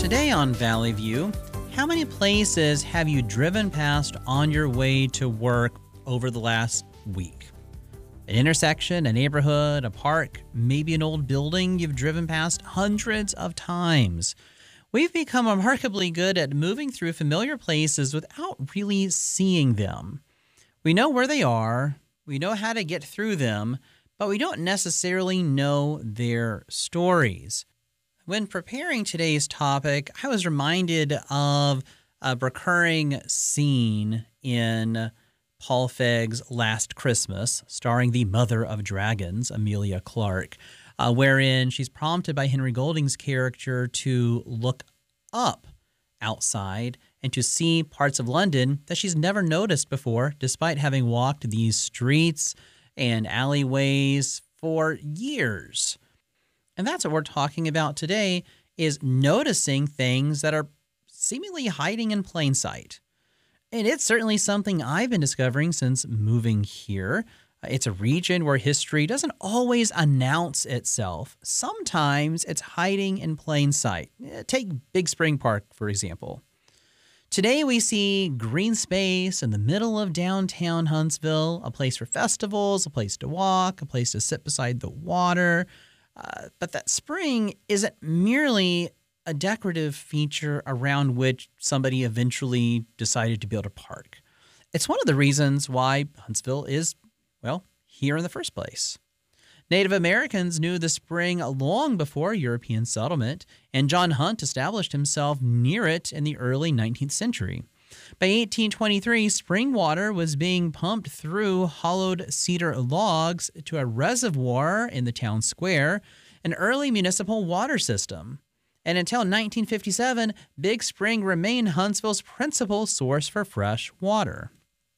Today on Valley View, how many places have you driven past on your way to work over the last week? An intersection, a neighborhood, a park, maybe an old building you've driven past hundreds of times. We've become remarkably good at moving through familiar places without really seeing them. We know where they are, we know how to get through them, but we don't necessarily know their stories. When preparing today's topic, I was reminded of a recurring scene in Paul Feig's Last Christmas, starring the mother of dragons, Emilia Clarke, wherein she's prompted by Henry Golding's character to look up outside and to see parts of London that she's never noticed before, despite having walked these streets and alleyways for years. And that's what we're talking about today, is noticing things that are seemingly hiding in plain sight. And it's certainly something I've been discovering since moving here. It's a region where history doesn't always announce itself. Sometimes it's hiding in plain sight. Take Big Spring Park, for example. Today we see green space in the middle of downtown Huntsville, a place for festivals, a place to walk, a place to sit beside the water. But that spring isn't merely a decorative feature around which somebody eventually decided to build a park. It's one of the reasons why Huntsville is, well, here in the first place. Native Americans knew the spring long before European settlement, and John Hunt established himself near it in the early 19th century. By 1823, spring water was being pumped through hollowed cedar logs to a reservoir in the town square, an early municipal water system. And until 1957, Big Spring remained Huntsville's principal source for fresh water.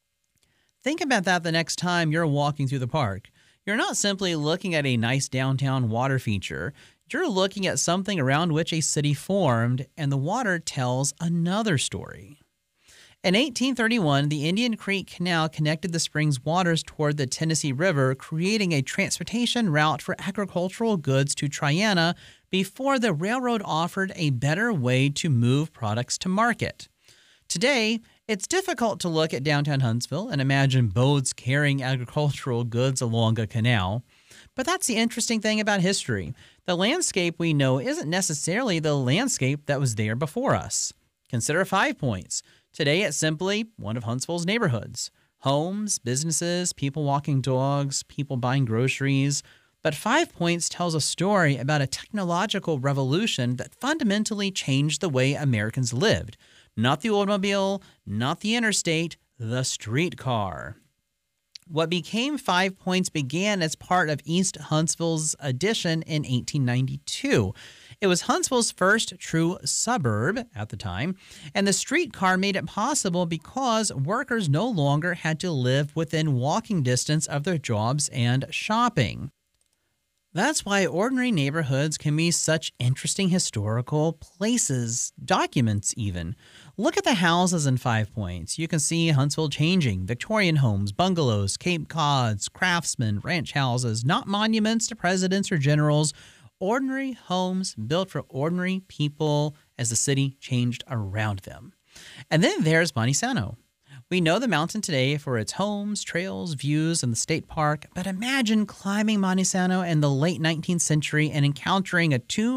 Think about that the next time you're walking through the park. You're not simply looking at a nice downtown water feature. You're looking at something around which a city formed, and the water tells another story. In 1831, the Indian Creek Canal connected the spring's waters toward the Tennessee River, creating a transportation route for agricultural goods to Triana before the railroad offered a better way to move products to market. Today, it's difficult to look at downtown Huntsville and imagine boats carrying agricultural goods along a canal. But that's the interesting thing about history. The landscape we know isn't necessarily the landscape that was there before us. Consider 5 Points. Today, it's simply one of Huntsville's neighborhoods. Homes, businesses, people walking dogs, people buying groceries. But 5 Points tells a story about a technological revolution that fundamentally changed the way Americans lived. Not the automobile, not the interstate, the streetcar. What became 5 Points began as part of East Huntsville's addition in 1892. It was Huntsville's first true suburb at the time, and the streetcar made it possible because workers no longer had to live within walking distance of their jobs and shopping. That's why ordinary neighborhoods can be such interesting historical places, documents even. Look at the houses in 5 Points. You can see Huntsville changing. Victorian homes, bungalows, Cape Cods, craftsmen, ranch houses, not monuments to presidents or generals. Ordinary homes built for ordinary people as the city changed around them. And then there's Montesano. We know the mountain today for its homes, trails, views, and the state park, but imagine climbing Montesano in the late 19th century and encountering a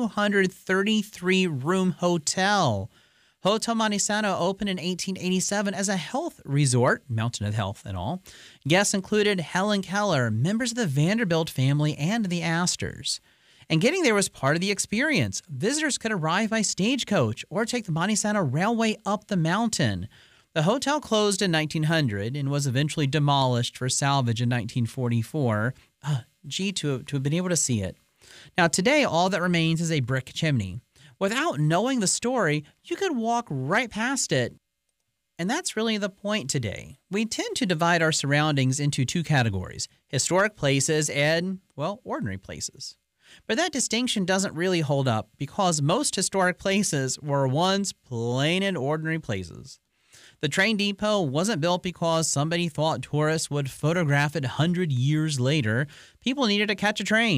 233-room hotel. Hotel Montesano opened in 1887 as a health resort, Mountain of Health and all. Guests included Helen Keller, members of the Vanderbilt family, and the Astors. And getting there was part of the experience. Visitors could arrive by stagecoach or take the Montesano Railway up the mountain. The hotel closed in 1900 and was eventually demolished for salvage in 1944. To have been able to see it. Now, today, all that remains is a brick chimney. Without knowing the story, you could walk right past it. And that's really the point today. We tend to divide our surroundings into two categories, historic places and, well, ordinary places. But that distinction doesn't really hold up because most historic places were once plain and ordinary places. The train depot wasn't built because somebody thought tourists would photograph it 100 years later. People needed to catch a train.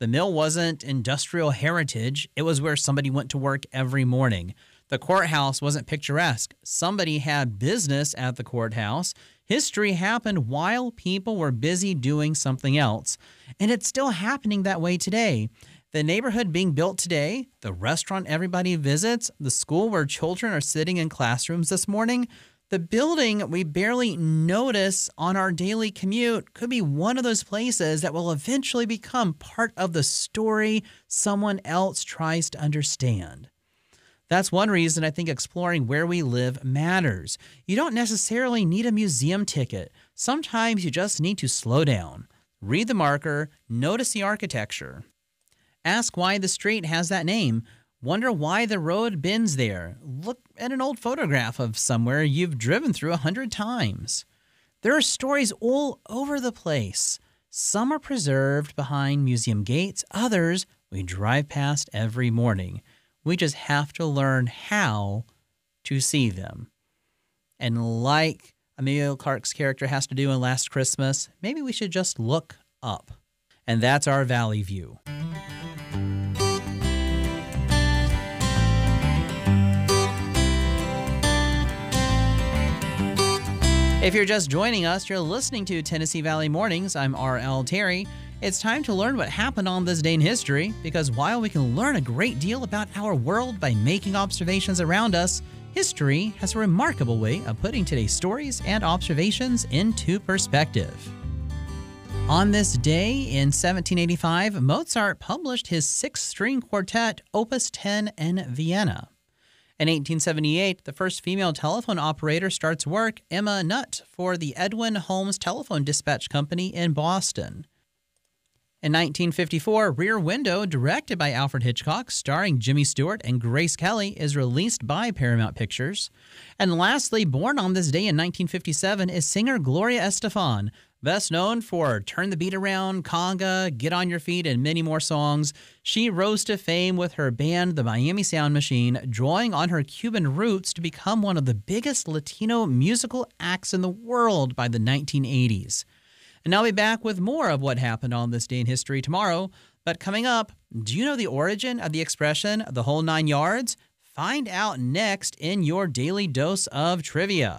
The mill wasn't industrial heritage. It was where somebody went to work every morning. The courthouse wasn't picturesque. Somebody had business at the courthouse. History happened while people were busy doing something else. And it's still happening that way today. The neighborhood being built today, the restaurant everybody visits, the school where children are sitting in classrooms this morning, the building we barely notice on our daily commute could be one of those places that will eventually become part of the story someone else tries to understand. That's one reason I think exploring where we live matters. You don't necessarily need a museum ticket. Sometimes you just need to slow down, read the marker, notice the architecture. Ask why the street has that name. Wonder why the road bends there. Look at an old photograph of somewhere you've driven through 100 times. There are stories all over the place. Some are preserved behind museum gates. Others we drive past every morning. We just have to learn how to see them. And like Emilia Clarke's character has to do in Last Christmas, maybe we should just look up. And that's our Valley View. If you're just joining us, you're listening to Tennessee Valley Mornings. I'm R.L. Terry. It's time to learn what happened on this day in history, because while we can learn a great deal about our world by making observations around us, history has a remarkable way of putting today's stories and observations into perspective. On this day in 1785, Mozart published his sixth-string quartet, Opus 10 in Vienna. In 1878, the first female telephone operator starts work, Emma Nutt, for the Edwin Holmes Telephone Dispatch Company in Boston. In 1954, Rear Window, directed by Alfred Hitchcock, starring Jimmy Stewart and Grace Kelly, is released by Paramount Pictures. And lastly, born on this day in 1957 is singer Gloria Estefan, best known for Turn the Beat Around, Conga, Get on Your Feet, and many more songs. She rose to fame with her band, the Miami Sound Machine, drawing on her Cuban roots to become one of the biggest Latino musical acts in the world by the 1980s. And I'll be back with more of what happened on this day in history tomorrow. But coming up, do you know the origin of the expression, the whole 9 yards? Find out next in your daily dose of trivia.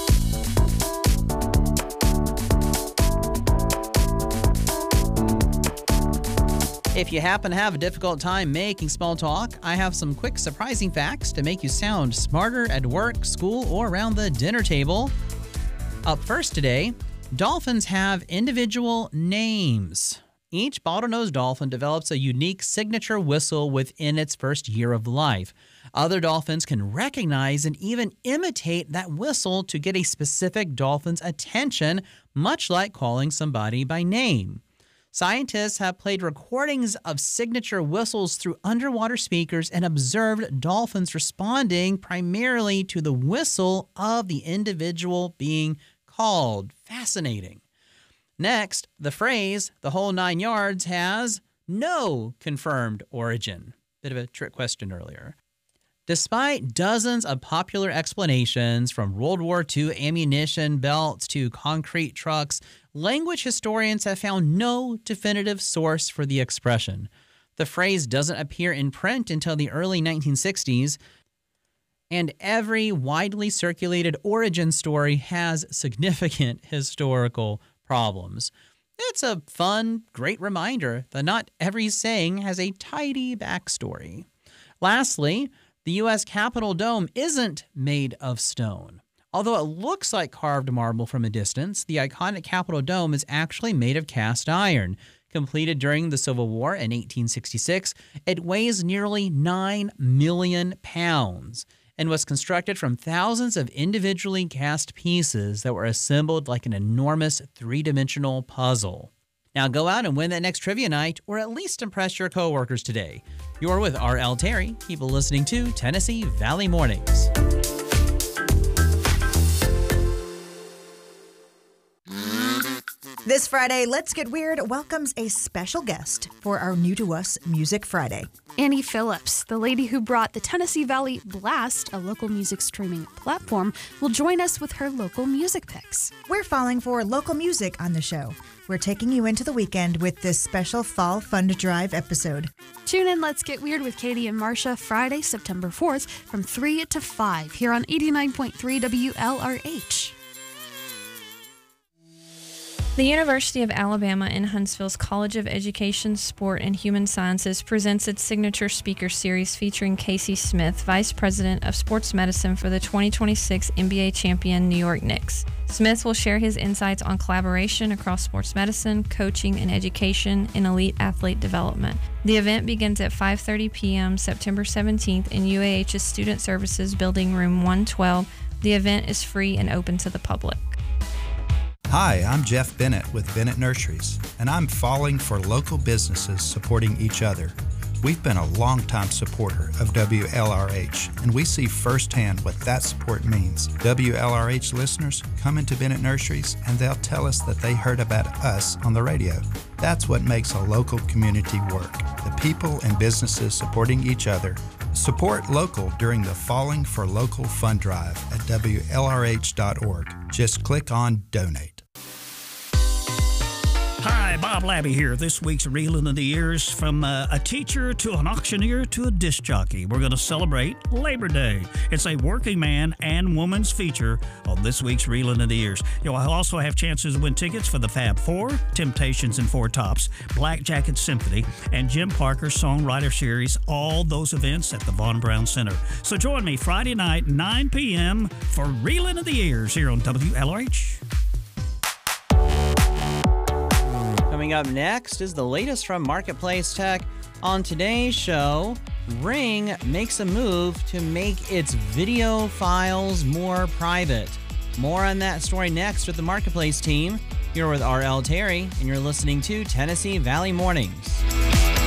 If you happen to have a difficult time making small talk, I have some quick surprising facts to make you sound smarter at work, school, or around the dinner table. Up first today, dolphins have individual names. Each bottlenose dolphin develops a unique signature whistle within its first year of life. Other dolphins can recognize and even imitate that whistle to get a specific dolphin's attention, much like calling somebody by name. Scientists have played recordings of signature whistles through underwater speakers and observed dolphins responding primarily to the whistle of the individual being called. Fascinating. Next, the phrase, the whole 9 yards, has no confirmed origin. Bit of a trick question earlier. Despite dozens of popular explanations, from World War II ammunition belts to concrete trucks, language historians have found no definitive source for the expression. The phrase doesn't appear in print until the early 1960s, and every widely circulated origin story has significant historical problems. It's a fun, great reminder that not every saying has a tidy backstory. Lastly, the U.S. Capitol dome isn't made of stone. Although it looks like carved marble from a distance, the iconic Capitol dome is actually made of cast iron. Completed during the Civil War in 1866, it weighs nearly 9 million pounds and was constructed from thousands of individually cast pieces that were assembled like an enormous three-dimensional puzzle. Now go out and win that next trivia night, or at least impress your coworkers today. You're with R.L. Terry. Keep listening to Tennessee Valley Mornings. This Friday, Let's Get Weird welcomes a special guest for our New to Us Music Friday. Annie Phillips, the lady who brought the Tennessee Valley Blast, a local music streaming platform, will join us with her local music picks. We're falling for local music on the show. We're taking you into the weekend with this special Fall Fund Drive episode. Tune in Let's Get Weird with Katie and Marcia Friday, September 4th from 3 to 5 here on 89.3 WLRH. The University of Alabama in Huntsville's College of Education, Sport, and Human Sciences presents its signature speaker series featuring Casey Smith, Vice President of Sports Medicine for the 2026 NBA champion New York Knicks. Smith will share his insights on collaboration across sports medicine, coaching, and education in elite athlete development. The event begins at 5:30 p.m. September 17th in UAH's Student Services Building Room 112. The event is free and open to the public. Hi, I'm Jeff Bennett with Bennett Nurseries, and I'm falling for local businesses supporting each other. We've been a longtime supporter of WLRH, and we see firsthand what that support means. WLRH listeners come into Bennett Nurseries, and they'll tell us that they heard about us on the radio. That's what makes a local community work. The people and businesses supporting each other. Support local during the Falling for Local Fund Drive at WLRH.org. Just click on Donate. Hi, Bob Labby here. This week's Reelin' of the Years, from a teacher to an auctioneer to a disc jockey. We're going to celebrate Labor Day. It's a working man and woman's feature on this week's Reelin' of the Years. You'll also have chances to win tickets for the Fab Four, Temptations and Four Tops, Black Jacket Symphony, and Jim Parker's Songwriter Series. All those events at the Von Braun Center. So join me Friday night, 9 p.m. for Reelin' of the Years here on WLRH. Coming up next is the latest from Marketplace Tech. On today's show, Ring makes a move to make its video files more private. More on that story next with the Marketplace team. You're with R.L. Terry, and you're listening to Tennessee Valley Mornings.